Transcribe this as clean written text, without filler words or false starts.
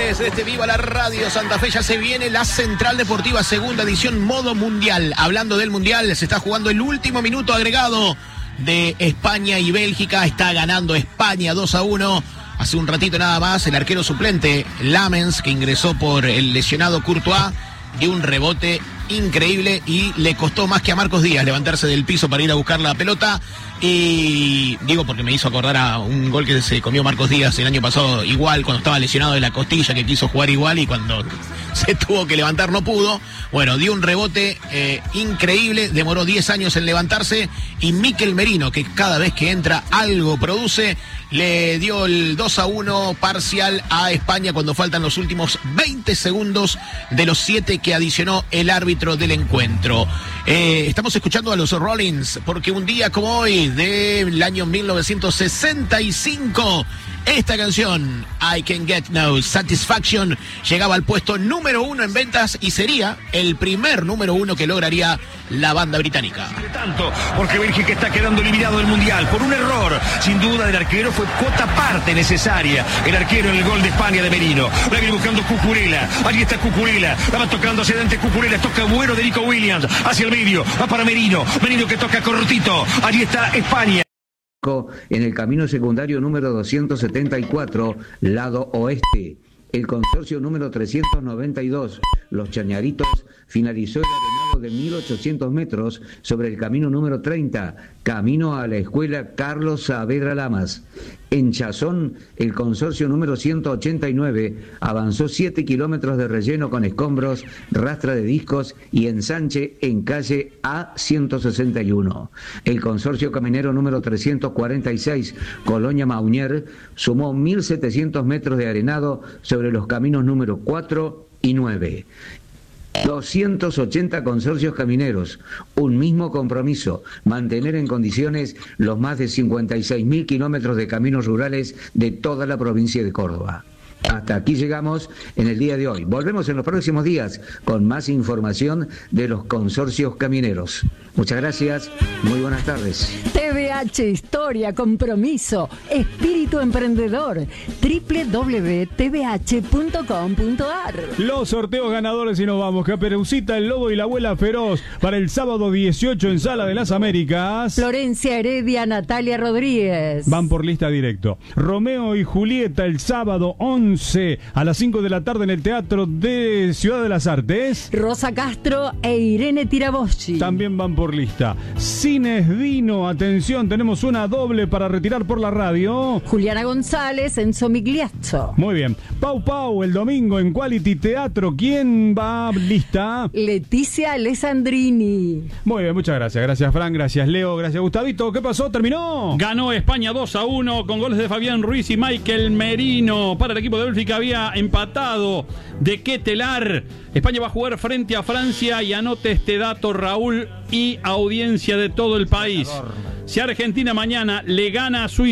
de este Viva la Radio Santa Fe. Ya se viene la Central Deportiva, segunda edición, modo mundial. Hablando del mundial, se está jugando el último minuto agregado de España y Bélgica. Está ganando España 2-1. Hace un ratito nada más, el arquero suplente Lamens, que ingresó por el lesionado Courtois, dio un rebote increíble y le costó más que a Marcos Díaz levantarse del piso para ir a buscar la pelota. Y digo porque me hizo acordar a un gol que se comió Marcos Díaz el año pasado, igual, cuando estaba lesionado de la costilla, que quiso jugar igual y cuando se tuvo que levantar no pudo. Bueno, dio un rebote increíble, demoró 10 años en levantarse, y Mikel Merino, que cada vez que entra algo produce, le dio el 2-1 parcial a España cuando faltan los últimos 20 segundos de los 7 que adicionó el árbitro del encuentro. Estamos escuchando a los Rollins porque un día como hoy del año 1965, esta canción, I Can Get No Satisfaction, llegaba al puesto número 1 en ventas y sería el primer número 1 que lograría la banda británica. Tanto, porque Bélgica está quedando eliminado del Mundial por un error, sin duda, del arquero. Fue cuota parte necesaria el arquero en el gol de España de Merino. La viene buscando Cucurella, allí está Cucurella, la va tocando hacia adelante Cucurella, toca bueno de Nico Williams, hacia el medio, va para Merino, Merino que toca cortito, allí está España. En el camino secundario número 274, lado oeste. El consorcio número 392, Los Chañaritos, finalizó el arenado de 1800 metros sobre el camino número 30, camino a la escuela Carlos Saavedra Lamas. En Chazón, el consorcio número 189 avanzó 7 kilómetros de relleno con escombros, rastra de discos y ensanche en calle A161. El consorcio caminero número 346, Colonia Maunier, sumó 1700 metros de arenado sobre los caminos número 4 y 9. 280 consorcios camineros, un mismo compromiso, mantener en condiciones los más de 56.000 kilómetros de caminos rurales de toda la provincia de Córdoba. Hasta aquí llegamos en el día de hoy. Volvemos en los próximos días con más información de los consorcios camineros. Muchas gracias, muy buenas tardes. TVH, historia, compromiso, espíritu emprendedor. www.tvh.com.ar. Los sorteos ganadores y nos vamos. Caperucita, el Lobo y la Abuela Feroz para el sábado 18 en Sala de las Américas. Florencia Heredia, Natalia Rodríguez. Van por lista directo. Romeo y Julieta el sábado 11 a las 5 de la tarde en el Teatro de Ciudad de las Artes. Rosa Castro e Irene Tiraboschi. También van por lista. Cines Dino, atención, tenemos una doble para retirar por la radio. Juliana González, Enzo Migliazzo. Muy bien. Pau Pau el domingo en Quality Teatro. ¿Quién va lista? Leticia Alessandrini. Muy bien, muchas gracias. Gracias, Fran. Gracias, Leo. Gracias, Gustavito. ¿Qué pasó? ¿Terminó? Ganó España 2-1 con goles de Fabián Ruiz y Mikel Merino. Para el equipo de Bélgica había empatado de Ketelar. España va a jugar frente a Francia y anote este dato, Raúl, y audiencia de todo el país. Si Argentina mañana le gana a Suiza